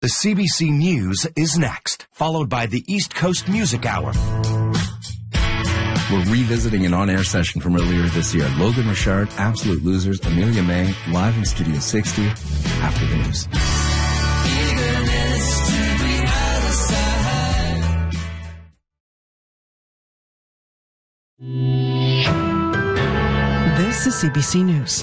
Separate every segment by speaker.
Speaker 1: The CBC News is next, followed by the East Coast Music Hour.
Speaker 2: We're revisiting an on-air session from earlier this year. Logan Richard, Absolute Losers, Amelia May, live in Studio 60, after the news.
Speaker 3: This is CBC News.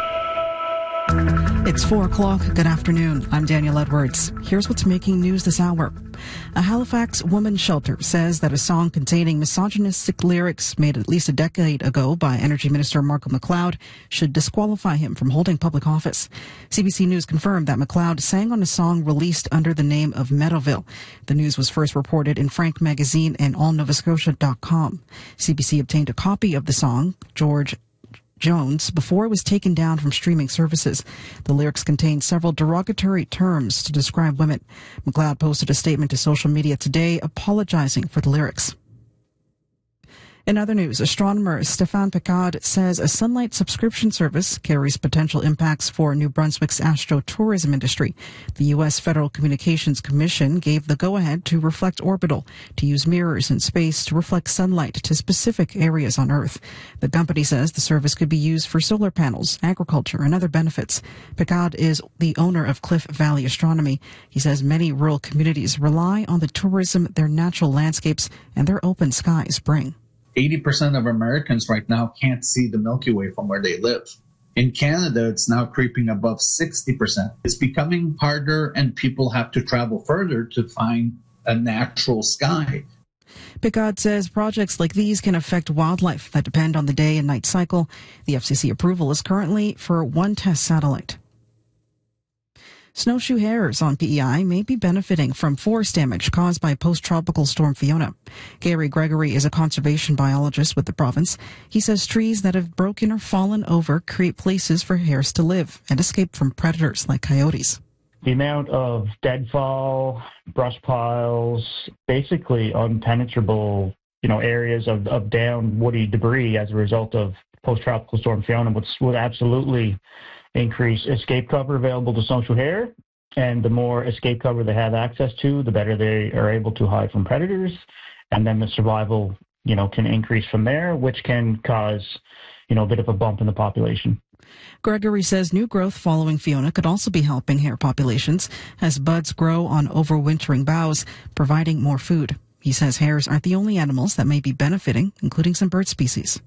Speaker 3: It's 4 o'clock. Good afternoon. I'm Daniel Edwards. Here's what's making news this hour. A Halifax women's shelter says that a song containing misogynistic lyrics made at least a decade ago by Energy Minister Marco McLeod should disqualify him from holding public office. CBC News confirmed that McLeod sang on a song released under the name of Meadowville. The news was first reported in Frank Magazine and allnovascotia.com. CBC obtained a copy of the song, George Jones, before it was taken down from streaming services. The lyrics contain several derogatory terms to describe women. McLeod posted a statement to social media today apologizing for the lyrics. In other news, astronomer Stéphane Picard says a sunlight subscription service carries potential impacts for New Brunswick's astro-tourism industry. The U.S. Federal Communications Commission gave the go-ahead to Reflect Orbital to use mirrors in space to reflect sunlight to specific areas on Earth. The company says the service could be used for solar panels, agriculture, and other benefits. Picard is the owner of Cliff Valley Astronomy. He says many rural communities rely on the tourism their natural landscapes and their open skies bring.
Speaker 4: 80% of Americans right now can't see the Milky Way from where they live. In Canada, it's now creeping above 60%. It's becoming harder, and people have to travel further to find a natural sky.
Speaker 3: Picard says projects like these can affect wildlife that depend on the day and night cycle. The FCC approval is currently for one test satellite. Snowshoe hares on PEI may be benefiting from forest damage caused by post-tropical storm Fiona. Gary Gregory is a conservation biologist with the province. He says trees that have broken or fallen over create places for hares to live and escape from predators like coyotes.
Speaker 5: The amount of deadfall, brush piles, basically unpenetrable, areas of down woody debris as a result of post-tropical storm Fiona would absolutely increase escape cover available to snowshoe hare, and the more escape cover they have access to, the better they are able to hide from predators, and then the survival, can increase from there, which can cause, a bit of a bump in the population.
Speaker 3: Gregory says new growth following Fiona could also be helping hare populations as buds grow on overwintering boughs, providing more food. He says hares aren't the only animals that may be benefiting, including some bird species.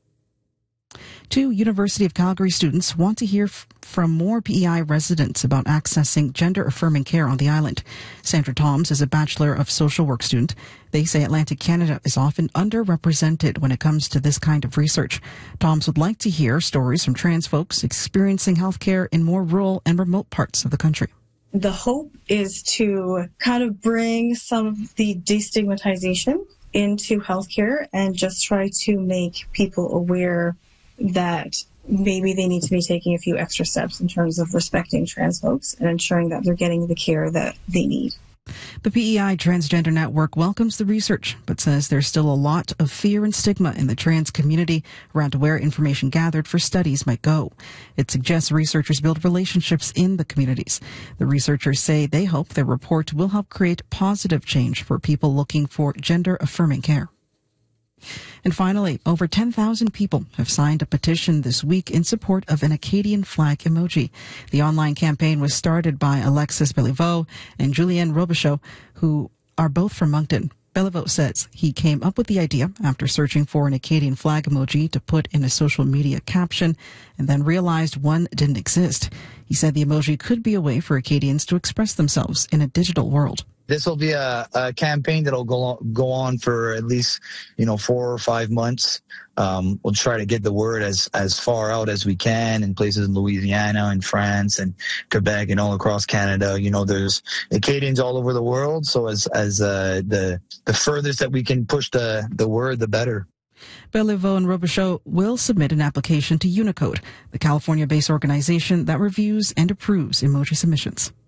Speaker 3: 2 University of Calgary students want to hear from more PEI residents about accessing gender-affirming care on the island. Sandra Toms is a Bachelor of Social Work student. They say Atlantic Canada is often underrepresented when it comes to this kind of research. Toms would like to hear stories from trans folks experiencing healthcare in more rural and remote parts of the country.
Speaker 6: The hope is to kind of bring some of the destigmatization into healthcare and just try to make people aware that maybe they need to be taking a few extra steps in terms of respecting trans folks and ensuring that they're getting the care that they need.
Speaker 3: The PEI Transgender Network welcomes the research, but says there's still a lot of fear and stigma in the trans community around where information gathered for studies might go. It suggests researchers build relationships in the communities. The researchers say they hope their report will help create positive change for people looking for gender-affirming care. And finally, over 10,000 people have signed a petition this week in support of an Acadian flag emoji. The online campaign was started by Alexis Béliveau and Julien Robichaud, who are both from Moncton. Béliveau says he came up with the idea after searching for an Acadian flag emoji to put in a social media caption and then realized one didn't exist. He said the emoji could be a way for Acadians to express themselves in a digital world.
Speaker 7: This will be a campaign that'll go on for at least, 4 or 5 months. We'll try to get the word as far out as we can in places in Louisiana and France and Quebec and all across Canada. There's Acadians all over the world. So as the furthest that we can push the word, the better.
Speaker 3: Béliveau and Robichaud will submit an application to Unicode, the California-based organization that reviews and approves emoji submissions.